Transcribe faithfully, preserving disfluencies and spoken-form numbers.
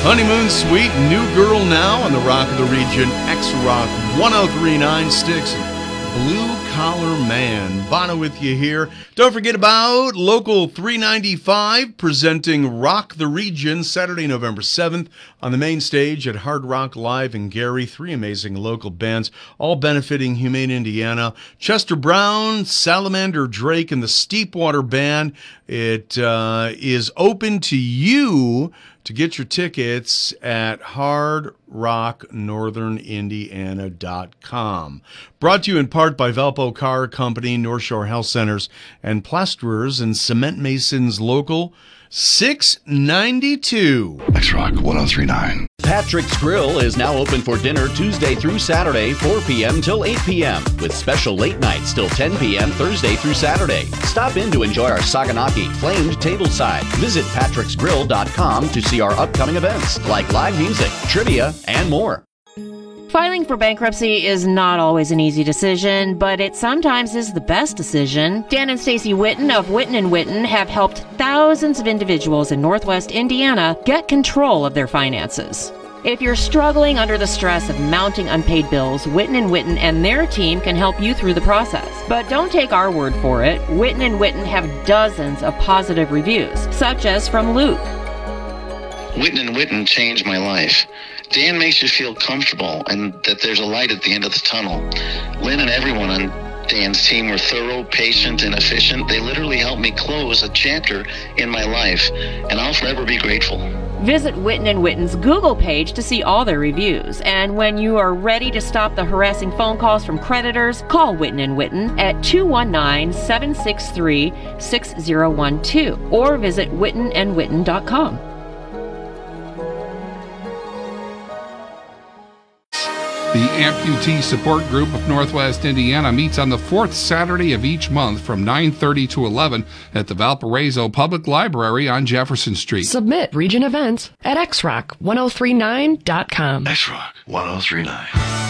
Honeymoon Suite, New Girl Now on the Rock of the Region, X-Rock one oh three point nine Styx, Blue Collar Man. Bono with you here. Don't forget about Local three ninety-five presenting Rock the Region Saturday, November seventh on the main stage at Hard Rock Live in Gary. Three amazing local bands, all benefiting Humane Indiana. Chester Brown, Salamander Drake, and the Steepwater Band. It uh, is open to you to get your tickets at hard rock northern indiana dot com. Brought to you in part by Valpo Car Company, North Shore Health Centers, and Plasterers and Cement Masons Local six ninety-two. X-Rock one oh three point nine. Patrick's Grill is now open for dinner Tuesday through Saturday, four p.m. till eight p.m. with special late nights till ten p.m. Thursday through Saturday. Stop in to enjoy our Saganaki flamed tableside. Visit patricks grill dot com to see our upcoming events like live music, trivia, and more. Filing for bankruptcy is not always an easy decision, but it sometimes is the best decision. Dan and Stacy Witten of Witten and Witten have helped thousands of individuals in Northwest Indiana get control of their finances. If you're struggling under the stress of mounting unpaid bills, Witten and Witten and their team can help you through the process. But don't take our word for it. Witten and Witten have dozens of positive reviews, such as from Luke. Witten and Witten changed my life. Dan makes you feel comfortable and that there's a light at the end of the tunnel. Lynn and everyone on Dan's team were thorough, patient, and efficient. They literally helped me close a chapter in my life, and I'll forever be grateful. Visit Witten and Witten's Google page to see all their reviews. And when you are ready to stop the harassing phone calls from creditors, call Witten and Witten at two one nine, seven six three, six zero one two or visit witten and witten dot com. The Amputee Support Group of Northwest Indiana meets on the fourth Saturday of each month from nine thirty to eleven at the Valparaiso Public Library on Jefferson Street. Submit region events at x rock one oh three nine dot com. X-Rock one oh three point nine.